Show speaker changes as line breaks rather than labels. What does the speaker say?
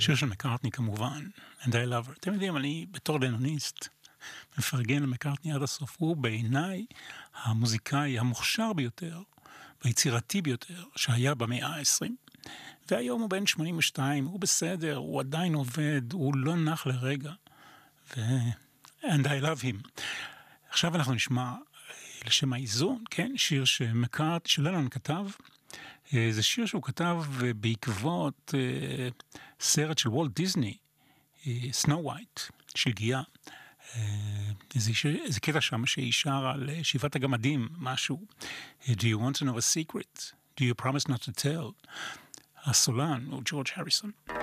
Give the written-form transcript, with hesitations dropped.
שיר של מקארטני כמובן, And I Love Her. אתם יודעים, אני בתור לנוניסט מפרגן למקארטני עד הסוף. הוא בעיניי המוזיקאי המוכשר ביותר והיצירתי ביותר שהיה במאה ה-20. והיום הוא בן 82, הוא בסדר, הוא עדיין עובד, הוא לא נח לרגע. And I love him. עכשיו אנחנו נשמע לשם האיזון, כן? שיר שלנון כתב. זה שיר שהוא כתב בעקבות סרט של וולט דיזני, סנו ווייט, של גיאה. זה קטע שם שהיא שרה על שבעת הגמדים, משהו. Do you want to know a secret? Do you promise not to tell? הסולן הוא ג'ורג' הריסון.